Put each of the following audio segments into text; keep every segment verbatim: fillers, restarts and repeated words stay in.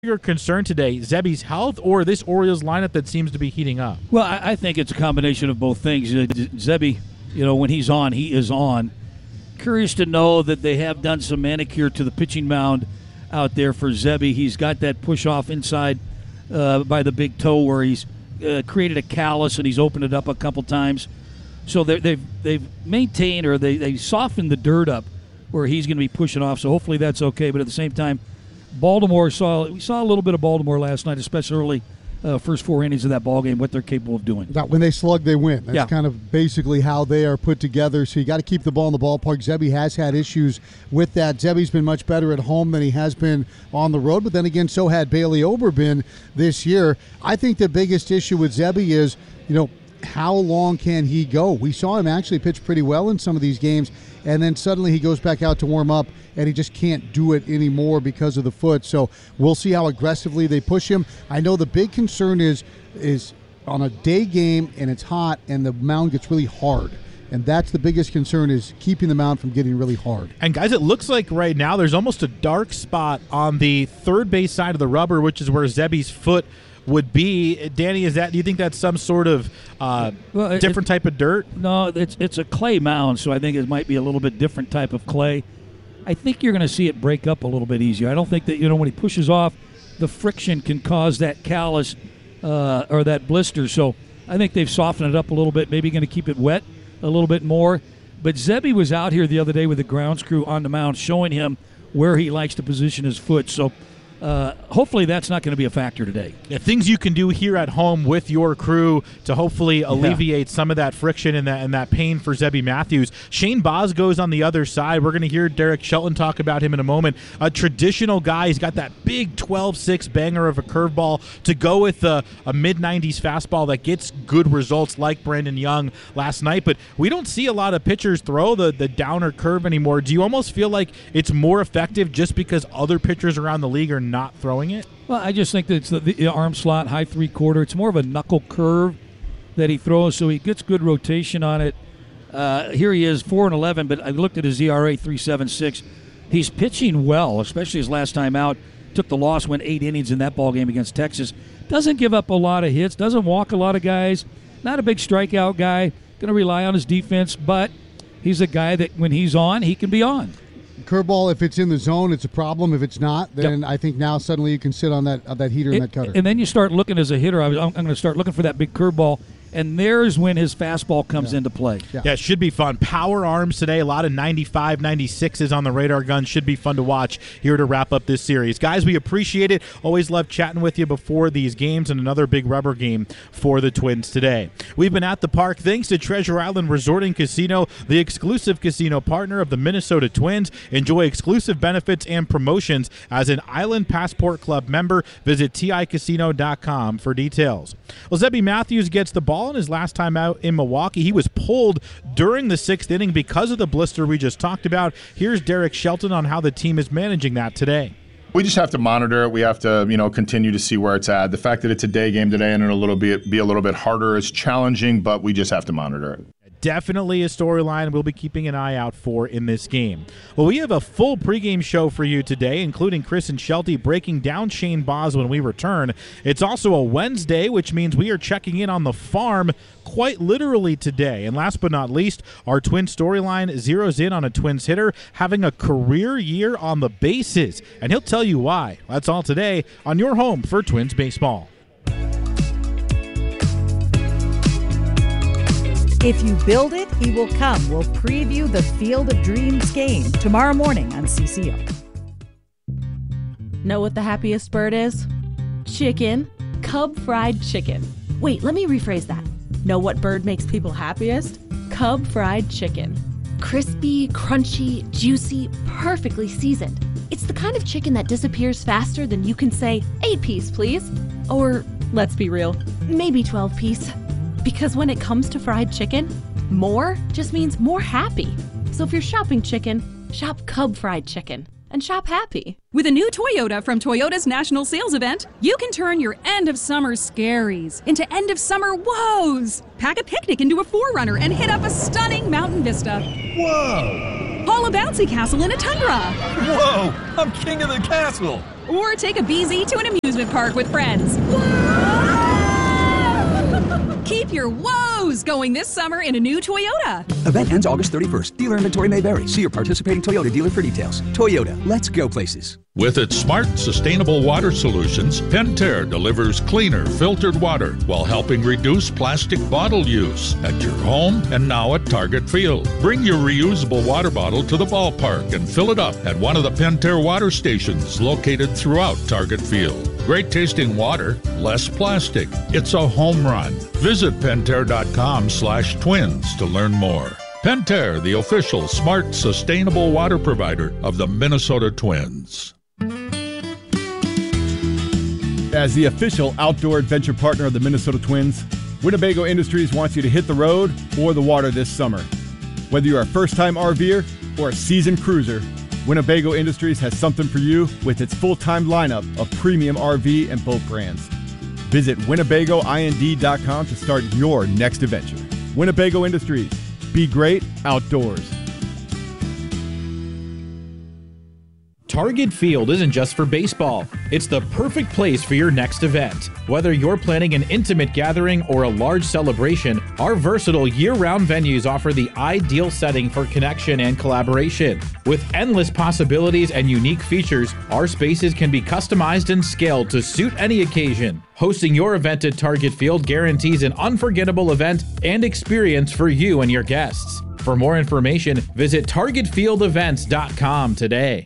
Your concern today, Zebby's health or this Orioles lineup that seems to be heating up? Well, I, I think it's a combination of both things. Uh, Zebby, you know, when he's on, he is on. Curious to know that they have done some manicure to the pitching mound out there for Zebby. He's got that push off inside uh, by the big toe where he's uh, created a callus and he's opened it up a couple times. So they've they've maintained or they they softened the dirt up where he's going to be pushing off. So hopefully that's okay. But at the same time, Baltimore saw we saw a little bit of Baltimore last night, especially early uh, first four innings of that ball game, what they're capable of doing. When they slug, they win. That's yeah. kind of basically how they are put together. So you got to keep the ball in the ballpark. Zebby has had issues with that. Zebby's been much better at home than he has been on the road. But then again, so had Bailey Oberbin this year. I think the biggest issue with Zebby is, you know, how long can he go? We saw him actually pitch pretty well in some of these games, and then suddenly he goes back out to warm up, and he just can't do it anymore because of the foot. So we'll see how aggressively they push him. I know the big concern is is on a day game, and it's hot, and the mound gets really hard. And that's the biggest concern, is keeping the mound from getting really hard. And, guys, it looks like right now there's almost a dark spot on the third base side of the rubber, which is where Zebby's foot would be. Danny, is that, do you think that's some sort of uh, well, it, different type of dirt? No, it's it's a clay mound, so I think it might be a little bit different type of clay. I think you're going to see it break up a little bit easier. I don't think that, you know, when he pushes off, the friction can cause that callus uh, or that blister. So I think they've softened it up a little bit, maybe going to keep it wet a little bit more. But Zebby was out here the other day with the grounds crew on the mound showing him where he likes to position his foot. So Uh, hopefully that's not going to be a factor today. Yeah, things you can do here at home with your crew to hopefully alleviate yeah. some of that friction and that and that pain for Zebby Matthews. Shane Baz goes on the other side. We're going to hear Derek Shelton talk about him in a moment. A traditional guy. He's got that big twelve six banger of a curveball to go with a, a mid nineties fastball that gets good results like Brandon Young last night. But we don't see a lot of pitchers throw the, the downer curve anymore. Do you almost feel like it's more effective just because other pitchers around the league are not throwing it? Well, I just think that it's the, the arm slot, high three-quarter. It's more of a knuckle curve that he throws, so he gets good rotation on it. Uh, here he is, four and eleven, but I looked at his E R A, three point seven six. He's pitching well, especially his last time out. Took the loss, went eight innings in that ball game against Texas. Doesn't give up a lot of hits, doesn't walk a lot of guys. Not a big strikeout guy. Going to rely on his defense, but he's a guy that when he's on, he can be on. Curveball, if it's in the zone, it's a problem. If it's not, then yep. I think now suddenly you can sit on that uh, that heater it, and that cutter. And then you start looking as a hitter. I was, I'm, I'm going to start looking for that big curveball, and there's when his fastball comes yeah. into play. Yeah. yeah, it should be fun. Power arms today. A lot of ninety-five, ninety-sixes on the radar gun. Should be fun to watch here to wrap up this series. Guys, we appreciate it. Always love chatting with you before these games, and another big rubber game for the Twins today. We've been at the park thanks to Treasure Island Resort and Casino, the exclusive casino partner of the Minnesota Twins. Enjoy exclusive benefits and promotions as an Island Passport Club member. Visit T I casino dot com for details. Well, Zebby Matthews gets the ball in his last time out in Milwaukee. He was pulled during the sixth inning because of the blister we just talked about. Here's Derek Shelton on how the team is managing that today. We just have to monitor it. We have to, you know, continue to see where it's at. The fact that it's a day game today and it'll a little bit be a little bit harder is challenging, but we just have to monitor it. Definitely a storyline we'll be keeping an eye out for in this game. Well, we have a full pregame show for you today, including Chris and Shelty breaking down Shane Baz when we return. It's also a Wednesday, which means we are checking in on the farm quite literally today. And last but not least, our Twin storyline zeroes in on a Twins hitter having a career year on the bases, and he'll tell you why. That's all today on your home for Twins baseball. If you build it, he will come. We'll preview the Field of Dreams game tomorrow morning on C C O. Know what the happiest bird is? Chicken. Cub fried chicken. Wait, let me rephrase that. Know what bird makes people happiest? Cub fried chicken. Crispy, crunchy, juicy, perfectly seasoned. It's the kind of chicken that disappears faster than you can say, eight piece, please. Or, let's be real, maybe twelve piece. Because when it comes to fried chicken, more just means more happy. So if you're shopping chicken, shop Cub fried chicken and shop happy. With a new Toyota from Toyota's National Sales Event, you can turn your end-of-summer scaries into end-of-summer woes. Pack a picnic into a four runner and hit up a stunning mountain vista. Whoa! Haul a bouncy castle in a tundra. Whoa! I'm king of the castle! Or take a B Z to an amusement park with friends. Keep your woes going this summer in a new Toyota. Event ends August thirty-first. Dealer inventory may vary. See your participating Toyota dealer for details. Toyota, let's go places. With its smart, sustainable water solutions, Pentair delivers cleaner, filtered water while helping reduce plastic bottle use at your home and now at Target Field. Bring your reusable water bottle to the ballpark and fill it up at one of the Pentair water stations located throughout Target Field. Great tasting water, less plastic. It's a home run. Visit Pentair.com slash twins to learn more. Pentair, the official smart, sustainable water provider of the Minnesota Twins. As the official outdoor adventure partner of the Minnesota Twins, Winnebago Industries wants you to hit the road or the water this summer. Whether you're a first-time RVer or a seasoned cruiser, Winnebago Industries has something for you with its full-time lineup of premium R V and boat brands. Visit Winnebago I N D dot com to start your next adventure. Winnebago Industries. Be great outdoors. Target Field isn't just for baseball. It's the perfect place for your next event. Whether you're planning an intimate gathering or a large celebration, our versatile year-round venues offer the ideal setting for connection and collaboration. With endless possibilities and unique features, our spaces can be customized and scaled to suit any occasion. Hosting your event at Target Field guarantees an unforgettable event and experience for you and your guests. For more information, visit target field events dot com today.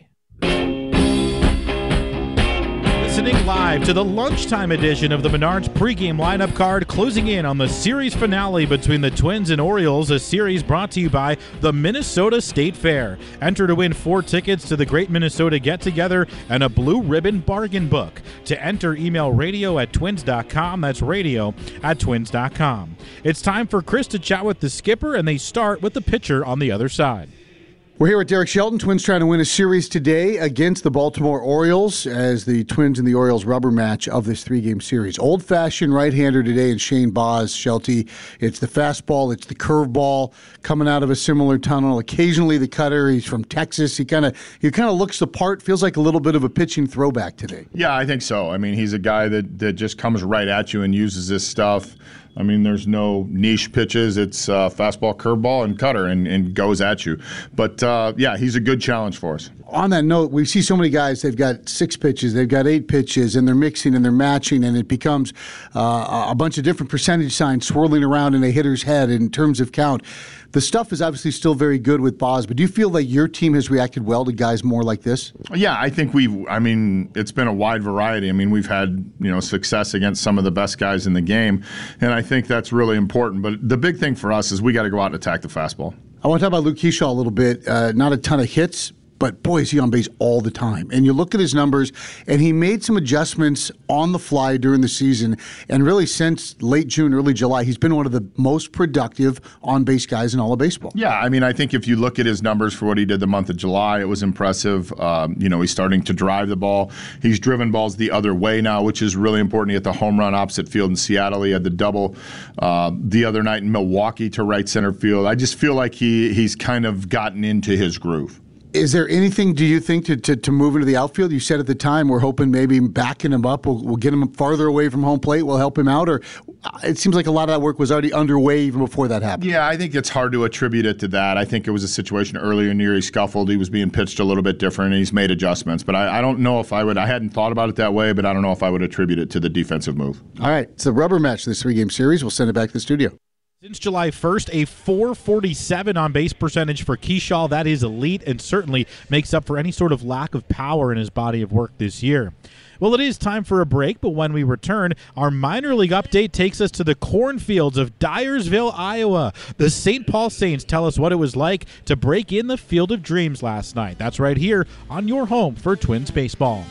Listening live to the lunchtime edition of the Menards pregame lineup card, closing in on the series finale between the Twins and Orioles, a series brought to you by the Minnesota State Fair. Enter to win four tickets to the Great Minnesota Get-Together and a blue ribbon bargain book. To enter, email radio at twins dot com. That's radio at twins dot com. It's time for Chris to chat with the skipper, and they start with the pitcher on the other side. We're here with Derek Shelton. Twins trying to win a series today against the Baltimore Orioles as the Twins and the Orioles rubber match of this three-game series. Old-fashioned right-hander today in Shane Baz, Shelty. It's the fastball, it's the curveball coming out of a similar tunnel. Occasionally the cutter. He's from Texas. He kind of he kind of looks the part. Feels like a little bit of a pitching throwback today. Yeah, I think so. I mean, he's a guy that, that just comes right at you and uses this stuff. I mean, there's no niche pitches. It's uh, fastball, curveball, and cutter, and, and goes at you. But, uh, yeah, he's a good challenge for us. On that note, we see so many guys, they've got six pitches, they've got eight pitches, and they're mixing and they're matching, and it becomes uh, a bunch of different percentage signs swirling around in a hitter's head in terms of count. The stuff is obviously still very good with Baz, but do you feel like your team has reacted well to guys more like this? Yeah, I think we've, I mean, it's been a wide variety. I mean, we've had, you know, success against some of the best guys in the game, and I think that's really important. But the big thing for us is we got to go out and attack the fastball. I want to talk about Luke Keyshaw a little bit. Uh, not a ton of hits, but boy, is he on base all the time. And you look at his numbers, and he made some adjustments on the fly during the season. And really, since late June, early July, he's been one of the most productive on-base guys in all of baseball. Yeah, I mean, I think if you look at his numbers for what he did the month of July, it was impressive. Um, you know, he's starting to drive the ball. He's driven balls the other way now, which is really important. He had the home run opposite field in Seattle. He had the double uh, the other night in Milwaukee to right center field. I just feel like he he's kind of gotten into his groove. Is there anything, do you think, to, to, to move into the outfield? You said at the time we're hoping maybe backing him up will will get him farther away from home plate, will help him out, or it seems like a lot of that work was already underway even before that happened. Yeah, I think it's hard to attribute it to that. I think it was a situation earlier in the year he scuffled. He was being pitched a little bit different, and he's made adjustments. But I, I don't know if I would, I hadn't thought about it that way, but I don't know if I would attribute it to the defensive move. All right, it's a rubber match, this three-game series. We'll send it back to the studio. Since July first, a four forty-seven on-base percentage for Keyshaw. That is elite and certainly makes up for any sort of lack of power in his body of work this year. Well, it is time for a break, but when we return, our minor league update takes us to the cornfields of Dyersville, Iowa. The Saint Paul Saints tell us what it was like to break in the Field of Dreams last night. That's right here on your home for Twins baseball.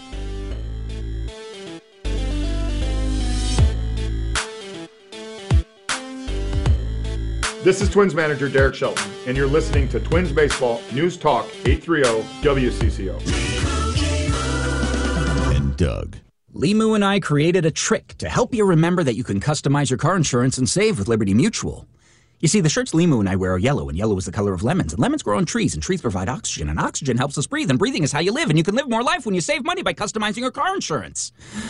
This is Twins manager Derek Shelton, and you're listening to Twins Baseball News Talk eight thirty W C C O. And Doug. Limu and I created a trick to help you remember that you can customize your car insurance and save with Liberty Mutual. You see, the shirts Limu and I wear are yellow, and yellow is the color of lemons, and lemons grow on trees, and trees provide oxygen, and oxygen helps us breathe, and breathing is how you live, and you can live more life when you save money by customizing your car insurance.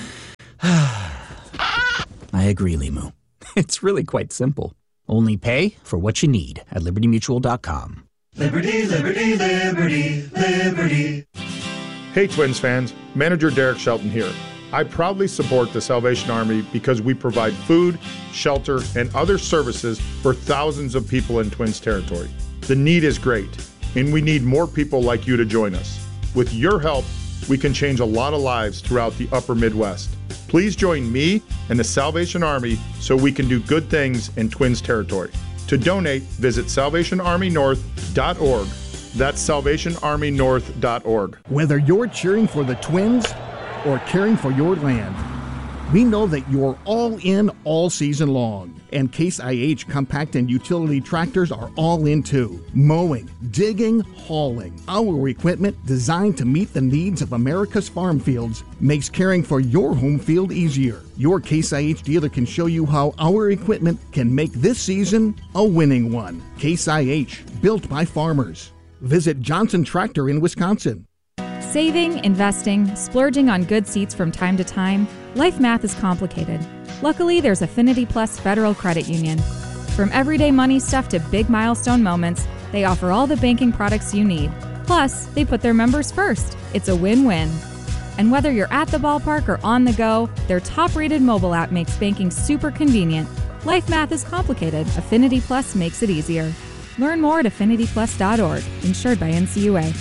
I agree, Limu. It's really quite simple. Only pay for what you need at liberty mutual dot com. Liberty, liberty, liberty, liberty. Hey, Twins fans. Manager Derek Shelton here. I proudly support the Salvation Army because we provide food, shelter, and other services for thousands of people in Twins territory. The need is great, and we need more people like you to join us. With your help, we can change a lot of lives throughout the upper Midwest. Please join me and the Salvation Army so we can do good things in Twins territory. To donate, visit salvation army north dot org. That's salvation army north dot org. Whether you're cheering for the Twins or caring for your land, we know that you're all in all season long. And Case I H compact and utility tractors are all in too. Mowing, digging, hauling. Our equipment, designed to meet the needs of America's farm fields, makes caring for your home field easier. Your Case I H dealer can show you how our equipment can make this season a winning one. Case I H, built by farmers. Visit Johnson Tractor in Wisconsin. Saving, investing, splurging on good seats from time to time, life math is complicated. Luckily, there's Affinity Plus Federal Credit Union. From everyday money stuff to big milestone moments, they offer all the banking products you need. Plus, they put their members first. It's a win-win. And whether you're at the ballpark or on the go, their top-rated mobile app makes banking super convenient. Life math is complicated. Affinity Plus makes it easier. Learn more at affinity plus dot org, insured by N C U A.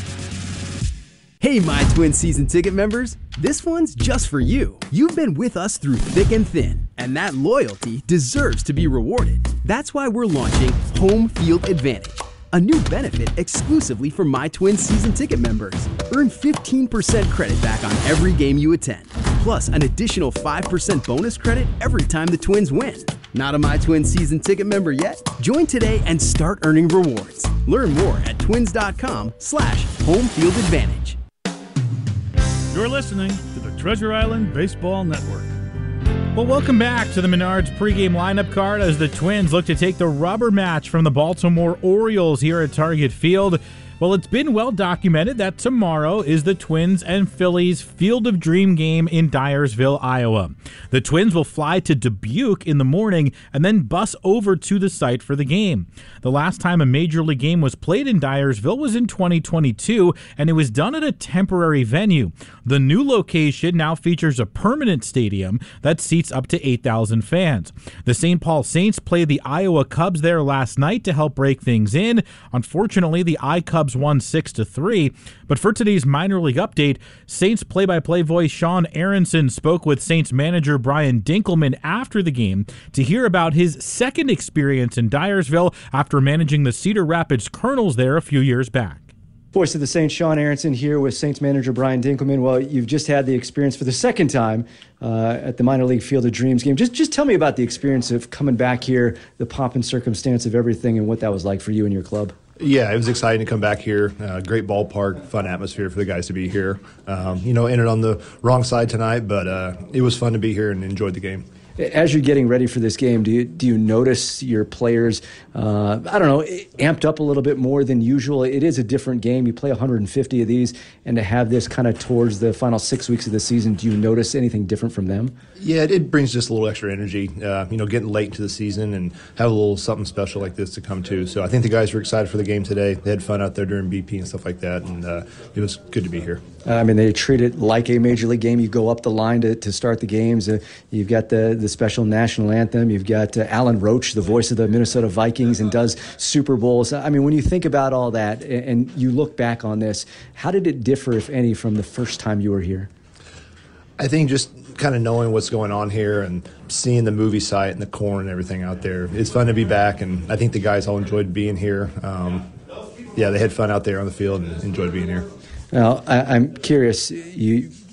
Hey, My Twins season ticket members, this one's just for you. You've been with us through thick and thin, and that loyalty deserves to be rewarded. That's why we're launching Home Field Advantage, a new benefit exclusively for My Twins season ticket members. Earn fifteen percent credit back on every game you attend, plus an additional five percent bonus credit every time the Twins win. Not a My Twins season ticket member yet? Join today and start earning rewards. Learn more at twins.com slash home field advantage. You're listening to the Treasure Island Baseball Network. Well, welcome back to the Menards pregame lineup card as the Twins look to take the rubber match from the Baltimore Orioles here at Target Field. Well, it's been well documented that tomorrow is the Twins and Phillies Field of Dream game in Dyersville, Iowa. The Twins will fly to Dubuque in the morning and then bus over to the site for the game. The last time a Major League game was played in Dyersville was in twenty twenty-two, and it was done at a temporary venue. The new location now features a permanent stadium that seats up to eight thousand fans. The Saint Paul Saints played the Iowa Cubs there last night to help break things in. Unfortunately, the I-Cubs won six to three. But for today's minor league update, Saints play-by-play voice Sean Aronson spoke with Saints manager Brian Dinkelman after the game to hear about his second experience in Dyersville after managing the Cedar Rapids Colonels there a few years back. Voice of the Saints, Sean Aronson here with Saints manager Brian Dinkelman. Well, you've just had the experience for the second time uh, at the minor league Field of Dreams game. Just, just tell me about the experience of coming back here, the pomp and circumstance of everything, and what that was like for you and your club. Yeah, it was exciting to come back here. Uh, great ballpark, fun atmosphere for the guys to be here. Um, you know, ended on the wrong side tonight, but uh, it was fun to be here and enjoyed the game. As you're getting ready for this game, do you do you notice your players, uh, I don't know, amped up a little bit more than usual? It is a different game. You play one hundred fifty of these, and to have this kind of towards the final six weeks of the season, do you notice anything different from them? Yeah, it, it brings just a little extra energy, uh, you know, getting late into the season and have a little something special like this to come to. So I think the guys were excited for the game today. They had fun out there during B P and stuff like that, and uh, it was good to be here. Uh, I mean, they treat it like a Major League game. You go up the line to, to start the games. Uh, you've got the, the special national anthem. You've got uh, Alan Roach, the voice of the Minnesota Vikings, and does Super Bowls. I mean, when you think about all that and, and you look back on this, how did it differ, if any, from the first time you were here? I think just kind of knowing what's going on here and seeing the movie site and the corn and everything out there, it's fun to be back, and I think the guys all enjoyed being here. Um, yeah, they had fun out there on the field and enjoyed being here. Now, I, I'm curious, you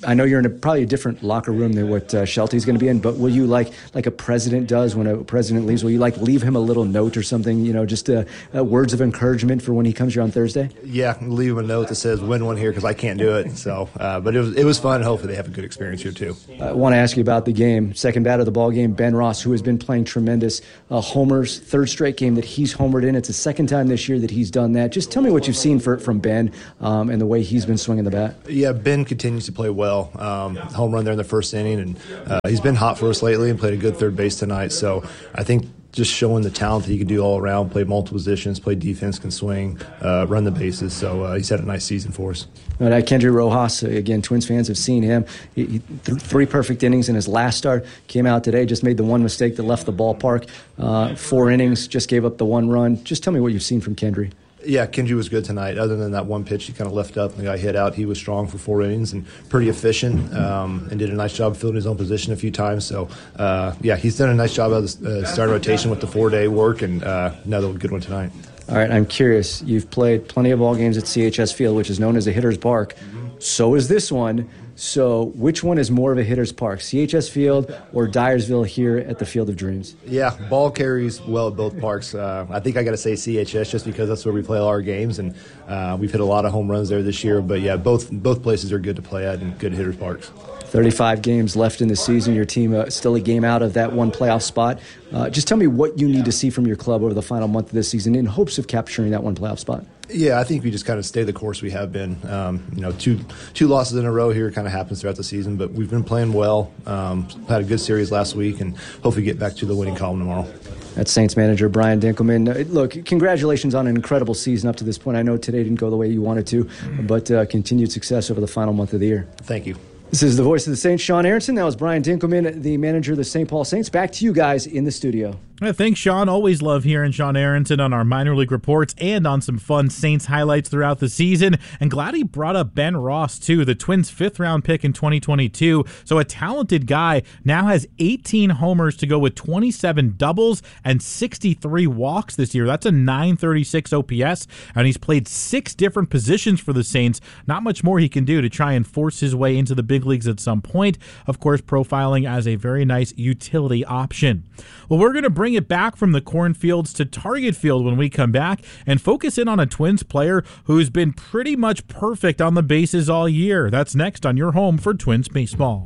I know you're in a, probably a different locker room than what uh, Shelty's going to be in, but will you, like like a president does when a president leaves, will you like leave him a little note or something, you know, just uh, uh, words of encouragement for when he comes here on Thursday? Yeah, leave him a note that says win one here because I can't do it. So, uh, but it was it was fun. Hopefully they have a good experience here too. I want to ask you about the game. Second bat of the ball game, Ben Ross, who has been playing tremendous uh, homers, third straight game that he's homered in. It's the second time this year that he's done that. Just tell me what you've seen for, from Ben um, and the way he's been swinging the bat. Yeah, Ben continues to play well. Um, home run there in the first inning, and uh, he's been hot for us lately and played a good third base tonight. So I think just showing the talent that he can do all around, play multiple positions, play defense, can swing, uh, run the bases. So uh, he's had a nice season for us. All right, Kendry Rojas, again, Twins fans have seen him. He, he, th- three perfect innings in his last start. Came out today, just made the one mistake that left the ballpark. Uh, four innings, just gave up the one run. Just tell me what you've seen from Kendry. Yeah, Kendry was good tonight. Other than that one pitch he kind of left up and the guy hit out, he was strong for four innings and pretty efficient um, and did a nice job filling his own position a few times. So, uh, yeah, he's done a nice job of the uh, starting rotation with the four-day work, and uh, another good one tonight. All right, I'm curious. You've played plenty of ball games at C H S Field, which is known as a hitter's park. Mm-hmm. So is this one. So which one is more of a hitter's park, C H S Field or Dyersville here at the Field of Dreams? Yeah, ball carries well at both parks. Uh, I think I got to say C H S just because that's where we play all our games, and uh, we've hit a lot of home runs there this year. But, yeah, both both places are good to play at and good hitter's parks. thirty-five games left in the season. Your team uh, still a game out of that one playoff spot. Uh, just tell me what you need to see from your club over the final month of this season in hopes of capturing that one playoff spot. Yeah, I think we just kind of stay the course we have been. Um, you know, two two losses in a row here kind of happens throughout the season, but we've been playing well. Um, had a good series last week, and hopefully get back to the winning column tomorrow. That's Saints manager Brian Dinkelman. Uh, look, congratulations on an incredible season up to this point. I know today didn't go the way you wanted to, but uh, continued success over the final month of the year. Thank you. This is the voice of the Saints, Sean Aronson. That was Brian Dinkelman, the manager of the Saint Paul Saints. Back to you guys in the studio. Yeah, thanks, Sean. Always love hearing Sean Aronson on our minor league reports and on some fun Saints highlights throughout the season. And glad he brought up Ben Ross, too, the Twins' fifth-round pick in twenty twenty-two. So a talented guy now has eighteen homers to go with twenty-seven doubles and sixty-three walks this year. That's a nine thirty-six O P S, and he's played six different positions for the Saints. Not much more he can do to try and force his way into the big leagues at some point. Of course, profiling as a very nice utility option. Well, we're going to bring it back from the cornfields to Target Field when we come back and focus in on a Twins player who's been pretty much perfect on the bases all year. That's next on your home for Twins baseball.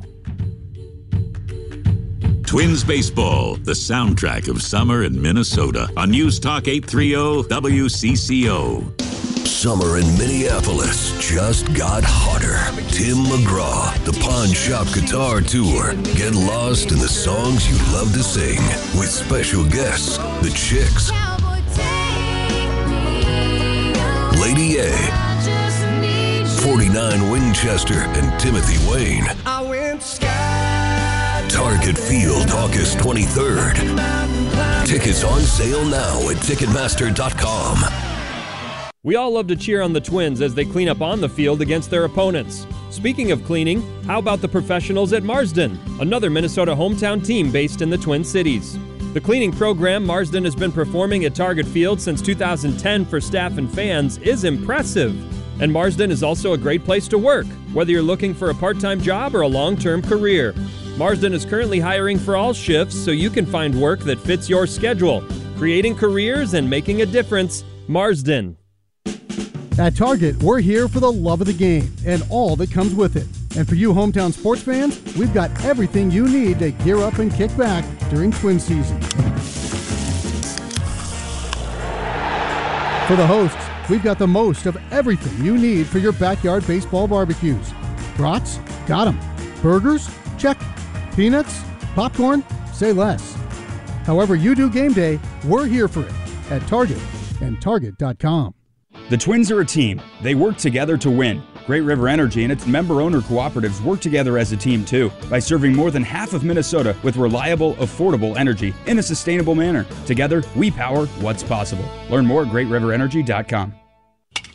Twins baseball, the soundtrack of summer in Minnesota on News Talk eight thirty W C C O. Summer in Minneapolis just got hotter. Tim McGraw, the Pawn Shop Guitar Tour. Get lost in the songs you love to sing with special guests, the Chicks, Lady A, forty-nine Winchester, and Timothy Wayne. Target Field, August twenty-third. Tickets on sale now at Ticketmaster dot com. We all love to cheer on the Twins as they clean up on the field against their opponents. Speaking of cleaning, how about the professionals at Marsden, another Minnesota hometown team based in the Twin Cities? The cleaning program Marsden has been performing at Target Field since two thousand ten for staff and fans is impressive. And Marsden is also a great place to work, whether you're looking for a part-time job or a long-term career. Marsden is currently hiring for all shifts so you can find work that fits your schedule. Creating careers and making a difference, Marsden. At Target, we're here for the love of the game and all that comes with it. And for you hometown sports fans, we've got everything you need to gear up and kick back during Twin season. For the hosts, we've got the most of everything you need for your backyard baseball barbecues. Brats? Got 'em. Burgers? Check. Peanuts? Popcorn? Say less. However you do game day, we're here for it at Target and Target dot com. The Twins are a team. They work together to win. Great River Energy and its member-owner cooperatives work together as a team, too, by serving more than half of Minnesota with reliable, affordable energy in a sustainable manner. Together, we power what's possible. Learn more at Great River Energy dot com.